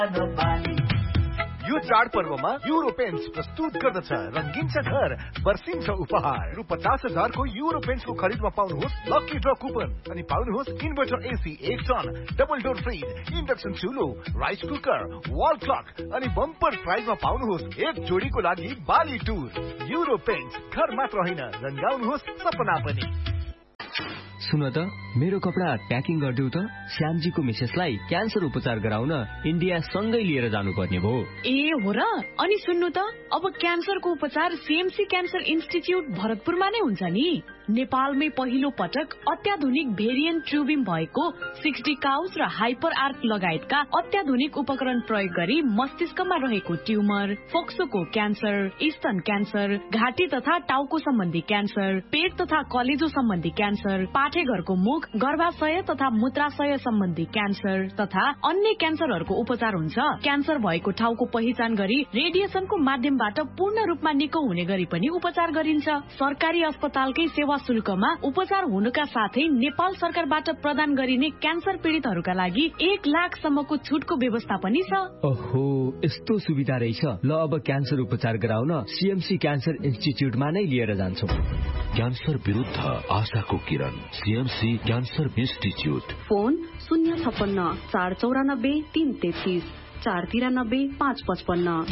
यो चाडपर्वमा euro paints प्रस्तुत गर्दछ रंगिन्छ घर बर्सिन्छ उपहार रु 50,000 को युरो पेन्ट्स को खरिदमा पाउनुहोस् लकी ड्र कुपन अनि पाउनुहोस् inverter AC 1 ton double door fridge induction चुलो rice cooker wall clock अनि बम्पर प्राइजमा पाउनुहोस् एक जोडीको लागि बाली टुर युरो पेन्ट्स घर मात्र होइन रंगाउनुहोस् सपना पनि। सुन त मेरो कपडा प्याकिङ गरिदेऊ त श्यामजीको मिसेसलाई क्यान्सर उपचार गराउन इन्डिया सँगै लिएर जानुपर्ने भो। ए हो र? अनि सुन्नु त अब क्यान्सरको उपचार सीएमसी क्यान्सर इन्स्टिच्युट भरतपुरमा नै हुन्छ नि। नेपालमै पहिलो पटक अत्याधुनिक भेरिएन्ट ट्युबिङ भएको 60 काउस र हाइपर आर्क लगायतका अत्याधुनिक उपकरण प्रयोग गरी मस्तिष्कमा रहेको ट्युमर, फोक्सोको क्यान्सर, स्तन क्यान्सर, घाँटी तथा टाउको सम्बन्धी क्यान्सर, पेट तथा कलेजो सम्बन्धी क्यान्सर, पाठेघरको मुख, गर्भाशय तथा मूत्राशय सम्बन्धी क्यान्सर तथा अन्य क्यान्सरहरूको उपचार हुन्छ। क्यान्सर भएको ठाउँको पहिचान गरी रेडिएसनको माध्यमबाट पूर्ण रूपमा निको हुने गरी पनि उपचार गरिन्छ। सरकारी अस्पतालकै सेवा शुल्कमा उपचार हुनुका साथै नेपाल सरकारबाट प्रदान गरिने क्यान्सर पीडितहरूका लागि 1 लाख सम्मको छुटको व्यवस्था पनि छ। ओहो, यस्तो सुविधा रहेछ। ल अब क्यान्सर उपचार गराउन सीएमसी क्यान्सर इन्स्टिच्युटमा नै लिएर जान्छौं। क्यान्सर विरुद्ध आशाको किरण सीएमसी क्यान्सर इन्स्टिच्युट। फोन 056 494 333 493 555।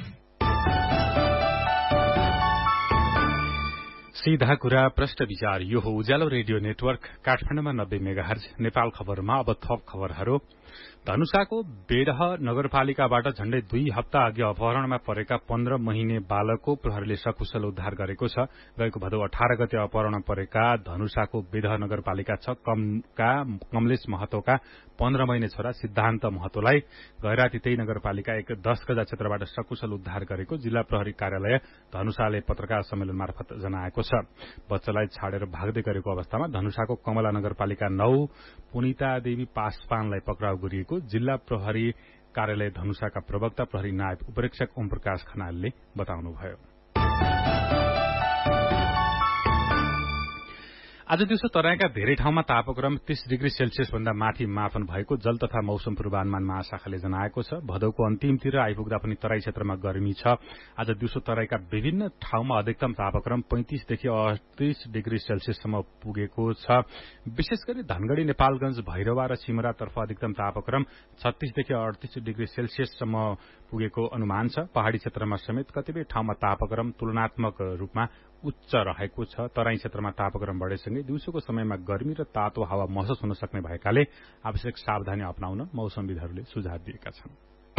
सीधा कुरा प्रश्न विचार। यो हो उज्यालो रेडियो नेटवर्क काठमाडौँमा 90 मेगाहर्ज। नेपाल खबरमा अब थप खबरहरू। धनुषाको बेडह नगरपालिकाबाट झण्डै 2 हप्ता अघि अपहरणमा परेका 15 महिने बालकको प्रहरीले सकुशल उद्धार गरेको छ। गएको भदौ 18 गते अपहरणमा परेका धनुषाको बेडह नगरपालिका 6 का कमलेश महतोका 15 महिने छोरा सिद्धान्त महतोलाई गैराती त्यही नगरपालिका 1 10 गजा क्षेत्रबाट सकुशल उद्धार गरेको जिल्ला प्रहरी कार्यालय धनुषाले पत्रकार सम्मेलन मार्फत जनाएको छ। बच्चालाई छाडेर भाग्दै गरेको अवस्थामा धनुषाको कमला नगरपालिका 9 पुनिता देवी पासवानलाई पक्राउ गरिएको जिल्ला प्रहरी कार्यालय धनुषाका प्रवक्ता प्रहरी नायब उपरीक्षक ओम प्रकाश खनालले बताउनुभयो। आज दिउँसो तराईका धेरै ठाउँमा तापक्रम 30 डिग्री सेल्सियस भन्दा माथि मापन भएको जल तथा मौसम पूर्वानुमान महाशाखाले जनाएको छ। भदौको अन्तिमतिर आइपुग्दा पनि तराई क्षेत्रमा गर्मी छ। आज दिउँसो तराईका विभिन्न ठाउँमा अधिकतम तापक्रम 35 देखि 38 डिग्री सेल्सियससम्म पुगेको छ। विशेष गरी धनगढ़ी, नेपालगंज, भैरवा र सिमरातर्फ अधिकतम तापक्रम 36 देखि 38 डिग्री सेल्सियससम्म पुगेको अनुमान छ। पहाड़ी क्षेत्रमा समेत कतिपय ठाउँमा तापक्रम तुलनात्मक रूपमा उच्च रहेको छ। तराई क्षेत्रमा तापक्रम बढेसँगै दिउँसोको समयमा गर्मी र तातो हावा महसुस हुन सक्ने भएकाले आवश्यक सावधानी अपनाउन मौसमविदहरूले सुझाव दिएका छन्।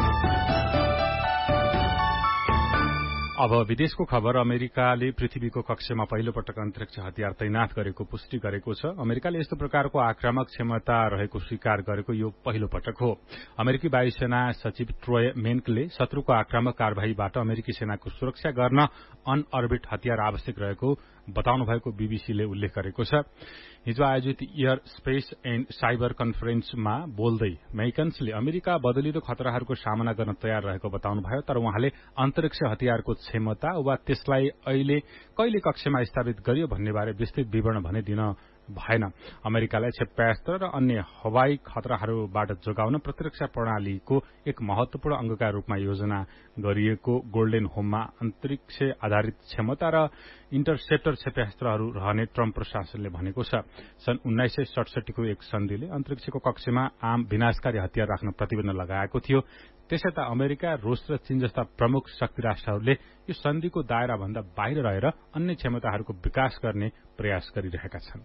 अब विदेशको खबर। अमेरिकाले पृथ्वीको कक्षमा पहिलो पटक अन्तरिक्ष हतियार तैनाथ गरेको पुष्टि गरेको छ। अमेरिकाले यस्तो प्रकारको आक्रामक क्षमता रहेको स्वीकार गरेको यो पहिलो पटक हो। अमेरिकी वायुसेना सचिव ट्रोय मेन्कले शत्रुको आक्रामक कार्यवाहीबाट अमेरिकी सेनाको सुरक्षा गर्न अन अर्बिट हतियार आवश्यक रहेको बताउनु भएको बीबीसीले उल्लेख गरेको छ। हिजो आयोजित एयर स्पेस एण्ड साइबर कन्फरेन्समा बोल्दै मैकन्सले अमेरिका बदलिदो खतराहरूको सामना गर्न तयार रहेको बताउनुभयो। तर उहाँले अन्तरिक्ष हतियारको क्षमता वा त्यसलाई अहिले कहिले कक्षमा स्थापित गरियो भन्नेबारे विस्तृत विवरण भने दिन भएन। अमेरिकालाई क्षेपणास्त्र र अन्य हवाई खतराहरूबाट जोगाउन प्रतिरक्षा प्रणालीको एक महत्वपूर्ण अंगका रूपमा योजना गरिएको गोल्डेन होममा अन्तरिक्ष आधारित क्षमता र इन्टरसेप्टर क्षेपणास्त्रहरू रहने ट्रम्प प्रशासनले भनेको छ। सन् 1967 को एक सन्धिले अन्तरिक्षको कक्षमा आम विनाशकारी हतियार राख्न प्रतिबन्ध लगाएको थियो। त्यसैता अमेरिका, रूस र चीन जस्ता प्रमुख शक्ति राष्ट्रहरूले यो सन्धिको दायरा भन्दा बाहिर रहेर अन्य क्षमताहरूको विकास गर्ने प्रयास गरिरहेका छन्।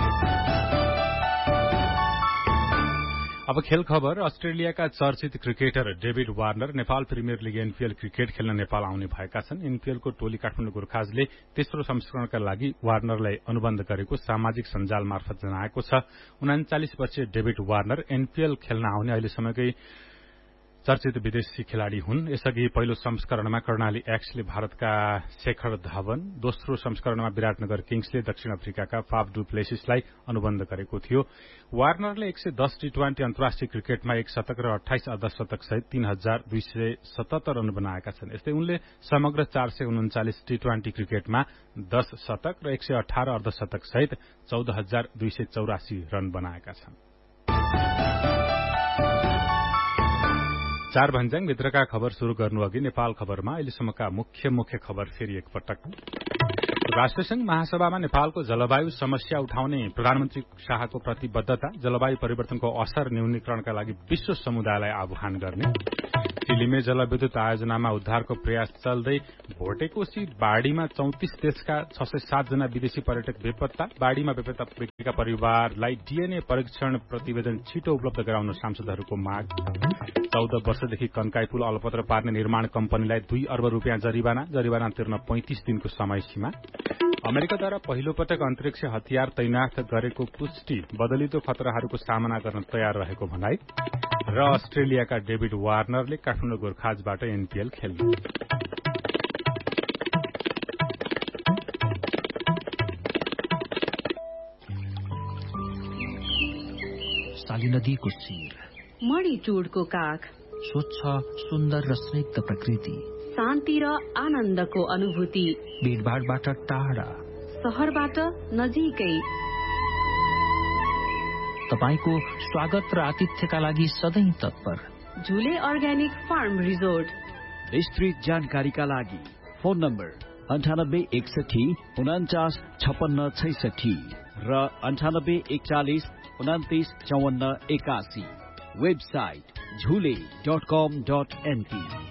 अब खेल खबर। अस्ट्रेलियाका चर्चित cricketer David Warner Nepal premier league NPL cricket खेल्न नेपाल आउने भएका छन्। एनपीएलको टोली काठमाडौँ गोर्खाजले तेस्रो संस्करणका लागि वार्नरलाई अनुबन्ध गरेको सामाजिक सञ्जाल मार्फत जनाएको छ। 39 वर्षीय डेभिड वार्नर एनपीएल खेल्न आउने अहिलेसम्मकै चर्चित विदेशी खेलाड़ी हुन्। यसअघि पहिलो संस्करणमा कर्णाली एक्सले भारतका शेखर धवन, दोस्रो संस्करणमा विराटनगर किङ्सले दक्षिण अफ्रिकाका फाफ डु प्लेसिसलाई अनुबन्ध गरेको थियो। वार्नरले 110 टी20 अन्तर्राष्ट्रिय क्रिकेटमा 1 शतक र 28 अर्धशतक सहित 3277 रन बनाएका छन्। यस्तै उनले समग्र 439 टी20 क्रिकेटमा 10 शतक र 118 अर्धशतक सहित 14284 रन बनाएका छन्। चार भन्ज्याङ भित्रका खबर शुरू गर्नु अघि नेपाल खबरमा अहिलेसम्मका मुख्य खबर फेरि एकपटक। राष्ट्रसंघ महासभामा नेपालको जलवायु समस्या उठाउने प्रधानमन्त्री शाहको प्रतिबद्धता, जलवायु परिवर्तनको असर न्यूनीकरणका लागि विश्व समुदायलाई आह्वान गर्ने। चिलीमे जलविद्युत आयोजनामा उद्धारको प्रयास चल्दै भोटेकोशी बाढ़ीमा 34 देशका 607 जना विदेशी पर्यटक बेपत्ता। बाढ़ीमा बेपत्ता व्यक्तिका परिवारलाई डीएनए परीक्षण प्रतिवेदन छिटो उपलब्ध गराउन सांसदहरूको माग। 14 वर्षदेखि कन्काई पुल अलपत्र पार्ने निर्माण कम्पनीलाई 2 अर्ब रुपियाँ जरिवाना तिर्न 35 दिनको समय सीमा। अमेरिकाद्वारा पहिलो पटक अन्तरिक्ष हतियार तैनाथ गरेको पुष्टि, बदलिदो खतराहरूको सामना गर्न तयार रहेको भनाई। र अस्ट्रेलियाका डेभिड वार्नरले काठमाडौँ गोर्खाजबाट एनपीएल खेल्नु। साली नदीको शिर, मणिटुडको काख, स्वच्छ सुन्दर र स्निग्ध प्रकृति, शान्ति र आनन्दको अनुभूति, भीडभाडबाट टाढा, शहरबाट नजिकै, तपाईको स्वागत र आतिथ्यका लागि सधैँ तत्पर। झुले अर्ग्यानिक फार्म रिजोर्ट। विस्तृत जानकारीका लागि फोन नम्बर 9861 49 56 66 र 9841 29 54 81। वेबसाइट झुले.com.np।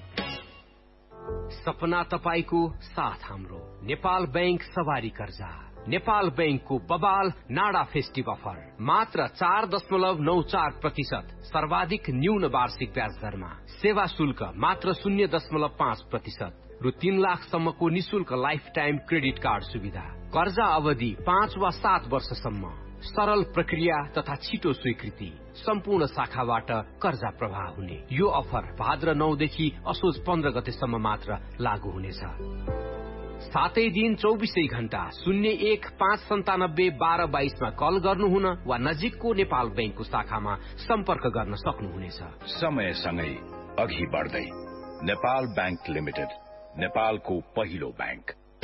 सपना तपाईको साथ हाम्रो। नेपाल बैंक सवारी कर्जा, नेपाल बैंकको बबाल नाडा फेस्टिभ अफर, मात्र 4.94% सर्वाधिक न्यून वार्षिक ब्याज दरमा, सेवा शुल्क मात्र 0.5% रु 3 लाखसम्मको निशुल्क लाइफ टाइम क्रेडिट कार्ड सुविधा, कर्जा अवधि 5 वा 7 वर्षसम्म, सरल प्रक्रिया तथा छिटो स्वीकृति, सम्पूर्ण शाखाबाट कर्जा प्रवाह हुने। यो अफर भाद्र 9 देखि असोज 15 गतेसम्म मात्र लागू हुनेछ। 7 दिन 24 घण्टा 01-597-1222 मा कल गर्नुहुन वा नजिकको नेपाल बैंकको शाखामा सम्पर्क गर्न सक्नुहुनेछ। समयसँगै अघि बढ्दै नेपाल बैंक लिमिटेड, नेपालको पहिलो बैंक।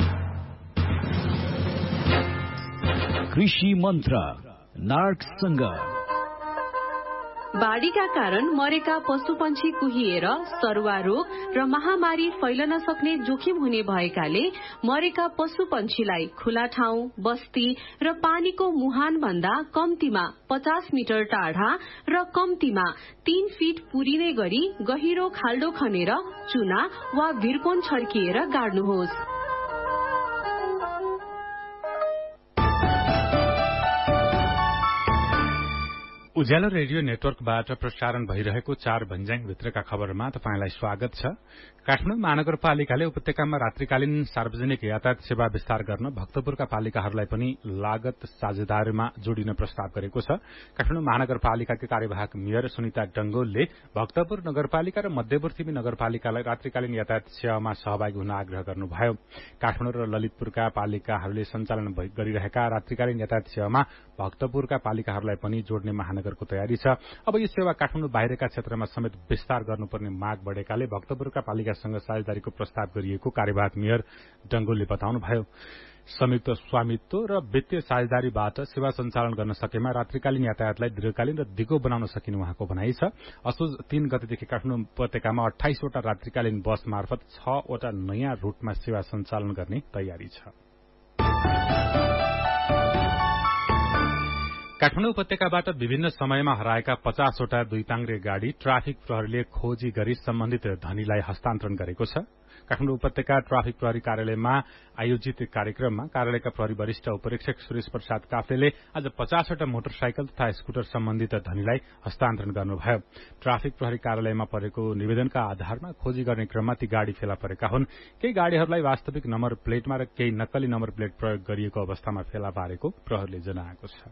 कृषि मन्त्र नार्कसँग। बाढ़ीका कारण मरेका पशुपन्छी कुहिएर सरुवा रोग र महामारी फैलन सक्ने जोखिम हुने भएकाले मरेका पशुपन्छीलाई खुला ठाउँ, बस्ती र पानीको मुहान भन्दा कम्तीमा 50 मिटर टाढा र कम्तीमा 3 फिट पुरिने गरी गहिरो खाल्डो खनेर चुना वा भिरकोन छर्किएर गाड्नुहोस्। उज्यालो रेडियो नेटवर्कबाट प्रसारण भइरहेको चार भन्ज्याङ भित्रका खबरमा तपाईंलाई स्वागत छ। काठमाडौँ महानगरपालिकाले उपत्यकामा रात्रिकालीन सार्वजनिक यातायात सेवा विस्तार गर्न भक्तपुरका पालिकाहरूलाई पनि लागत साझेदारीमा जोडिन प्रस्ताव गरेको छ। काठमाडौँ महानगरपालिकाका कार्यवाहक मेयर सुनिता डंगोलले भक्तपुर नगरपालिका र मध्यवर्ती नगरपालिकालाई रात्रिकालीन यातायात सेवामा सहभागी हुन आग्रह गर्नुभयो। काठमाडौँ र ललितपुरका पालिकाहरूले सञ्चालन गरिरहेका रात्रिकालीन यातायात सेवामा भक्तपुरका पालिकाहरूलाई पनि जोड्ने महानगरको तयारी छ। अब यो सेवा काठमाडौँ बाहिरका क्षेत्रमा समेत विस्तार गर्नुपर्ने माग बढेकाले भक्तपुरका पालिकासँग साझेदारीको प्रस्ताव गरिएको कार्यवाहक मेयर डंगोलले बताउनुभयो। संयुक्त स्वामित्व र वित्तीय साझेदारीबाट सेवा सञ्चालन गर्न सकेमा रात्रिकालीन यातायातलाई दीर्घकालीन र दिगो बनाउन सकिने उहाँको भनाइ छ। असोज 3 गतेदेखि काठमाडौँ उपत्यकामा 28 वटा रात्रिकालीन बस मार्फत 6 वटा नयाँ रूटमा सेवा सञ्चालन गर्ने तयारी छ। काठमाडौँ उपत्यकाबाट विभिन्न समयमा हराएका 50 वटा दुईताङ्ग्रे गाड़ी ट्राफिक प्रहरीले खोजी गरी सम्बन्धित धनीलाई हस्तान्तरण गरेको छ। काठमाडौँ उपत्यका ट्राफिक प्रहरी कार्यालयमा आयोजित कार्यक्रममा कार्यालयका प्रहरी वरिष्ठ उपरीक्षक सुरेश प्रसाद काफ्लेले आज 50 वटा मोटरसाइकल तथा स्कूटर सम्बन्धित धनीलाई हस्तान्तरण गर्नुभयो। ट्राफिक प्रहरी कार्यालयमा परेको निवेदनका आधारमा खोजी गर्ने क्रममा ती गाड़ी फेला परेका हुन्। केही गाड़ीहरूलाई वास्तविक नम्बर प्लेटमा र केही नक्कली नम्बर प्लेट प्रयोग गरिएको अवस्थामा फेला पारेको प्रहरीले जनाएको छ।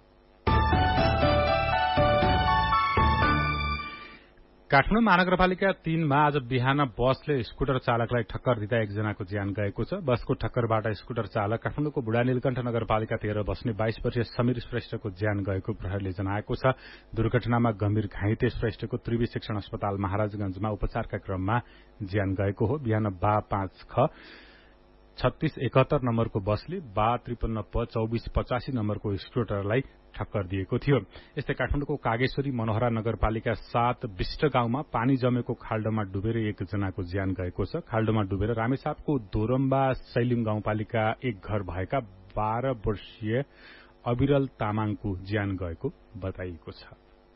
काठमाडौँ महानगरपालिका 3 मा आज बिहान बसले स्कूटर चालकलाई ठक्कर दिँदा एकजनाको ज्यान गएको छ। बसको ठक्करबाट स्कूटर चालक काठमाडौँको बुढा नीलकण्ठ नगरपालिका 13 बस्ने 22 वर्षीय समीर श्रेष्ठको ज्यान गएको प्रहरीले जनाएको छ। दुर्घटनामा गम्भीर घाइते श्रेष्ठको त्रिवी शिक्षण अस्पताल महाराजगंजमा उपचारका क्रममा ज्यान गएको हो। बिहान बा 5 ख 3671 नम्बरको बसले 5253 प 2485 नम्बरको स्कुटरलाई ठक्कर दिएको थियो। यस्तै काठमाडौँको कागेश्वरी मनोहरा नगरपालिका 7 विष्ट गाउँमा पानी जमेको खाल्डोमा डुबेर एकजनाको ज्यान गएको छ। खाल्डोमा डुबेर रामेछापको दोरम्बा सैलिम गाउँपालिका एक घर भएका 12 वर्षीय अविरल तामाङको ज्यान गएको बताइएको छ।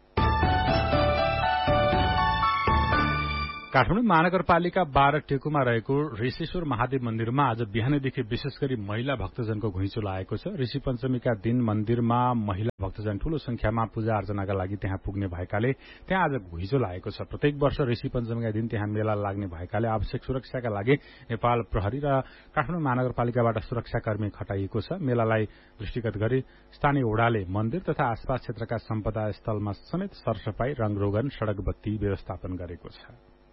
काठमाडौँ महानगरपालिका 12 टेकुमा रहेको ऋषिश्वर महादेव मन्दिरमा आज बिहानैदेखि विशेष गरी महिला भक्तजनको घुइँचो लागेको छ। ऋषि पञ्चमीका दिन मन्दिरमा महिला भक्तजन ठूलो संख्यामा पूजा अर्चनाका लागि त्यहाँ पुग्ने भएकाले त्यहाँ आज घुइँचो लागेको छ। प्रत्येक वर्ष ऋषि पञ्चमीका दिन त्यहाँ मेला लाग्ने भएकाले आवश्यक सुरक्षाका लागि नेपाल प्रहरी र काठमाडौँ महानगरपालिकाबाट सुरक्षाकर्मी खटाइएको छ। मेलालाई दृष्टिगत गरी स्थानीय ओडाले मन्दिर तथा आसपास क्षेत्रका सम्पदा स्थलमा समेत सरसफाई, रंगरोगन, सड़क बत्ती व्यवस्थापन गरेको छ।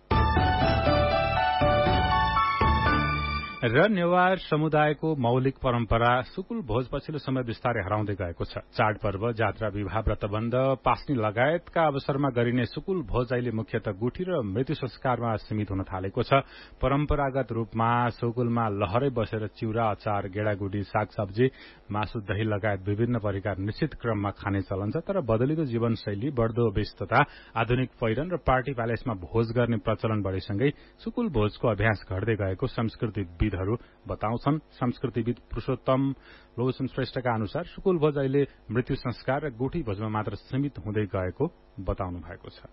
र नेवार समुदायको मौलिक परम्परा सुकुल भोज पछिल्लो समय बिस्तारै हराउँदै गएको छ। चाडपर्व, जात्रा, विवाह, व्रतबन्ध, पास्नी लगायतका अवसरमा गरिने सुकुल भोज अहिले मुख्यतः गुठी र मृत्यु संस्कारमा सीमित हुन थालेको छ। परम्परागत रूपमा सुकुलमा लहरै बसेर चिउरा, अचार, गेडागुडी, सागसब्जी, मासु, दही लगायत विभिन्न परिकार निश्चित क्रममा खाने चलन छ। तर बदलिँदो जीवनशैली, बढ़दो व्यस्तता, आधुनिक पहिरन र पार्टी प्यालेसमा भोज गर्ने प्रचलन बढेसँगै सुकुल भोजको अभ्यास घट्दै गएको संस्कृतिविदहरू बताउँछन्। संस्कृतिविद पुरुषोत्तम लोसन श्रेष्ठका अनुसार सुकुल भोज अहिले मृत्यु संस्कार र गुठी भोजमा मात्र सीमित हुँदै गएको बताउनु भएको छ।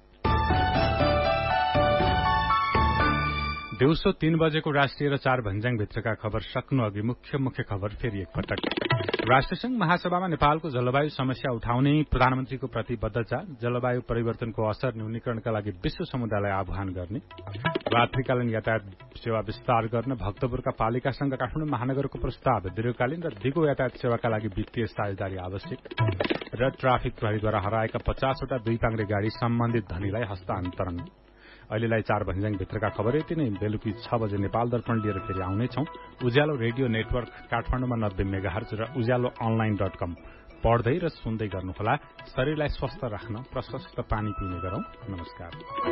दिउँसो 3 बजेको राष्ट्रिय र 4 भन्ज्याङ भित्रका खबर सक्नु अघि मुख्य खबर फेरि एकपटक। राष्ट्रसंघ महासभामा नेपालको जलवायु समस्या उठाउने प्रधानमन्त्रीको प्रतिबद्धता, जलवायु परिवर्तनको असर न्यूनीकरणका लागि विश्व समुदायलाई आह्वान गर्ने, रात्रिकालीन यातायात सेवा विस्तार गर्न भक्तपुरका पालिकासँग काठमाडौँ महानगरको प्रस्ताव, दीर्घकालीन र दिगो यातायात सेवाका लागि वित्तीय साझेदारी आवश्यक र ट्राफिक प्रहरीद्वारा हराएका 50 वटा दुई पाङ्ग्रे गाड़ी सम्बन्धित धनीलाई हस्तान्तरण। अहिलेलाई 4 भन्ज्याङ भित्रका खबर यति नै। बेलुकी 6 बजे नेपाल दर्पण लिएर फेरि आउनेछौं। उज्यालो रेडियो नेटवर्क काठमाडौँमा 90 मेगाहर्ज र उज्यालो online.com पढ्दै र सुन्दै गर्नुहोला। शरीरलाई स्वस्थ राख्न प्रशस्त पानी पिउने गरौं। नमस्कार।